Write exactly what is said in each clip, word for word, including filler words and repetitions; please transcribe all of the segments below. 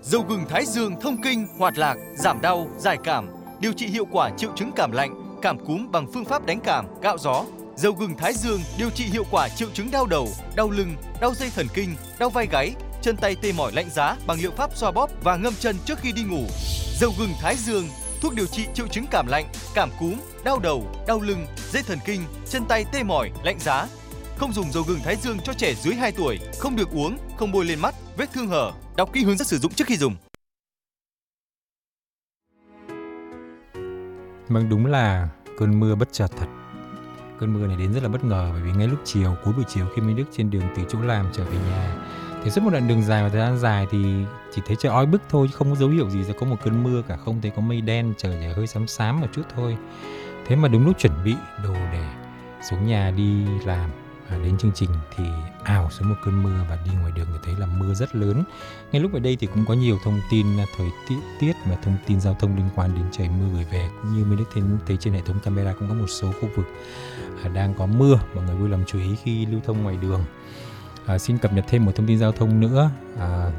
Dầu gừng Thái Dương thông kinh, hoạt lạc, giảm đau, giải cảm, điều trị hiệu quả triệu chứng cảm lạnh, cảm cúm bằng phương pháp đánh cảm, cạo gió. Dầu gừng Thái Dương điều trị hiệu quả triệu chứng đau đầu, đau lưng, đau dây thần kinh, đau vai gáy, chân tay tê mỏi lạnh giá bằng liệu pháp xoa bóp và ngâm chân trước khi đi ngủ. Dầu gừng Thái Dương, thuốc điều trị triệu chứng cảm lạnh, cảm cúm, đau đầu, đau lưng, dây thần kinh, chân tay tê mỏi, lạnh giá. Không dùng dầu gừng Thái Dương cho trẻ dưới hai tuổi, không được uống, không bôi lên mắt, vết thương hở. Đọc kỹ hướng dẫn sử dụng trước khi dùng. Vâng, đúng là cơn mưa bất chợt thật. Cơn mưa này đến rất là bất ngờ, bởi vì ngay lúc chiều, cuối buổi chiều khi Minh Đức trên đường từ chỗ làm trở về nhà, thì suốt một đoạn đường dài và thời gian dài thì chỉ thấy trời oi bức thôi, chứ không có dấu hiệu gì sẽ có một cơn mưa cả, không thấy có mây đen, trời chỉ hơi xám xám một chút thôi. Thế mà đúng lúc chuẩn bị đồ để xuống nhà đi làm, à, đến chương trình thì ào xuống một cơn mưa và đi ngoài đường thì thấy là mưa rất lớn. Ngay lúc ở đây thì cũng có nhiều thông tin thời tiết, tiết và thông tin giao thông liên quan đến trời mưa gửi về, cũng như Minh Đức thấy, thấy trên hệ thống camera cũng có một số khu vực à, đang có mưa, mọi người vui lòng chú ý khi lưu thông ngoài đường. À, xin cập nhật thêm một thông tin giao thông nữa. À,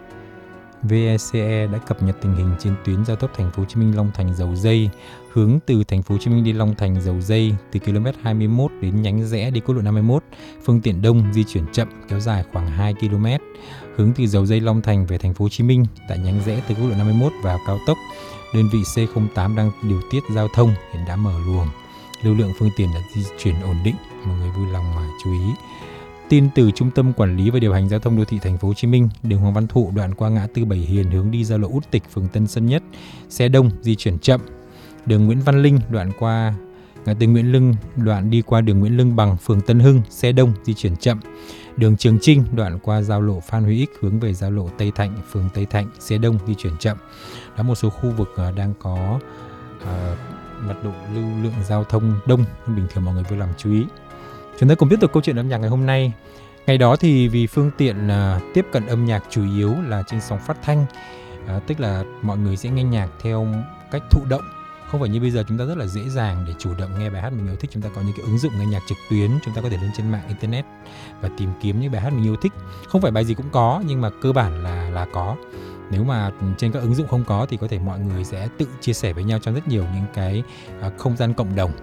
vê e xê e đã cập nhật tình hình trên tuyến giao tốc Thành phố Hồ Chí Minh Long Thành Dầu Giây, hướng từ Thành phố Hồ Chí Minh đi Long Thành Dầu Giây từ km hai mươi mốt đến nhánh rẽ đi quốc lộ năm mươi mốt, phương tiện đông di chuyển chậm kéo dài khoảng hai ki lô mét. Hướng từ Dầu Giây Long Thành về Thành phố Hồ Chí Minh tại nhánh rẽ từ quốc lộ năm mươi mốt vào cao tốc, đơn vị xê không tám đang điều tiết giao thông hiện đã mở luồng, lưu lượng phương tiện đã di chuyển ổn định, mọi người vui lòng mà chú ý. Tin từ Trung tâm Quản lý và Điều hành Giao thông Đô thị Thành phố Hồ Chí Minh, đường Hoàng Văn Thụ đoạn qua ngã tư Bảy Hiền hướng đi giao lộ Út Tịch, phường Tân Sơn Nhất, xe đông di chuyển chậm. Đường Nguyễn Văn Linh đoạn qua ngã tư Nguyễn Lưng đoạn đi qua đường Nguyễn Lưng Bằng, phường Tân Hưng, xe đông di chuyển chậm. Đường Trường Trinh đoạn qua giao lộ Phan Huy Ích hướng về giao lộ Tây Thạnh, phường Tây Thạnh, xe đông di chuyển chậm. Đó, một số khu vực đang có uh, mật độ lưu lượng giao thông đông hơn bình thường, mọi người vui lòng chú ý. Chúng ta cùng tiếp tục câu chuyện âm nhạc ngày hôm nay. Ngày đó thì vì phương tiện uh, tiếp cận âm nhạc chủ yếu là trên sóng phát thanh, uh, tức là mọi người sẽ nghe nhạc theo cách thụ động. Không phải như bây giờ chúng ta rất là dễ dàng để chủ động nghe bài hát mình yêu thích. Chúng ta có những cái ứng dụng nghe nhạc trực tuyến, chúng ta có thể lên trên mạng internet và tìm kiếm những bài hát mình yêu thích. Không phải bài gì cũng có, nhưng mà cơ bản là là có. Nếu mà trên các ứng dụng không có thì có thể mọi người sẽ tự chia sẻ với nhau trong rất nhiều những cái uh, không gian cộng đồng.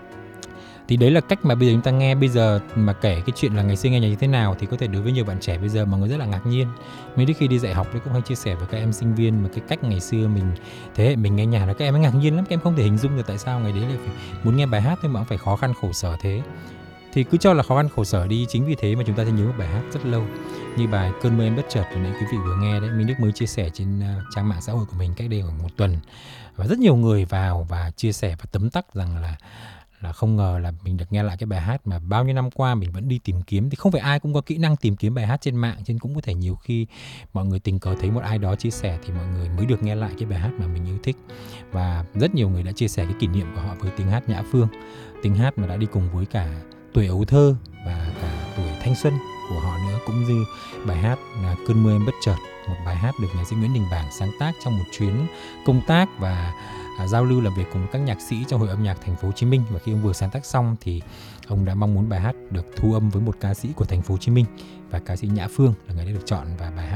Thì đấy là cách mà bây giờ chúng ta nghe. Bây giờ mà kể cái chuyện là ngày xưa nghe nhạc như thế nào thì có thể đối với nhiều bạn trẻ bây giờ mọi người rất là ngạc nhiên. Mình khi đi dạy học thì cũng hay chia sẻ với các em sinh viên mà cái cách ngày xưa mình, thế hệ mình nghe nhạc là các em ấy ngạc nhiên lắm. Các em không thể hình dung được tại sao ngày đấy lại phải muốn nghe bài hát thôi mà cũng phải khó khăn khổ sở thế. Thì cứ cho là khó khăn khổ sở đi, chính vì thế mà chúng ta sẽ nhớ một bài hát rất lâu. Như bài Cơn mưa em bất chợt của nãy quý vị vừa nghe đấy, Minh Đức mới chia sẻ trên uh, trang mạng xã hội của mình cách đây khoảng một tuần. Và rất nhiều người vào và chia sẻ và tấm tắc rằng là là không ngờ là mình được nghe lại cái bài hát mà bao nhiêu năm qua mình vẫn đi tìm kiếm. Thì không phải ai cũng có kỹ năng tìm kiếm bài hát trên mạng, nên cũng có thể nhiều khi mọi người tình cờ thấy một ai đó chia sẻ thì mọi người mới được nghe lại cái bài hát mà mình yêu thích. Và rất nhiều người đã chia sẻ cái kỷ niệm của họ với tiếng hát Nhã Phương, tiếng hát mà đã đi cùng với cả tuổi ấu thơ và cả tuổi thanh xuân của họ nữa, cũng như bài hát là Cơn mưa em bất chợt, một bài hát được nhạc sĩ Nguyễn Đình Bảng sáng tác trong một chuyến công tác và À, giao lưu làm việc cùng các nhạc sĩ trong Hội âm nhạc Thành phố Hồ Chí Minh. Và khi ông vừa sáng tác xong thì ông đã mong muốn bài hát được thu âm với một ca sĩ của Thành phố Hồ Chí Minh, và ca sĩ Nhã Phương là người đã được chọn, và bài hát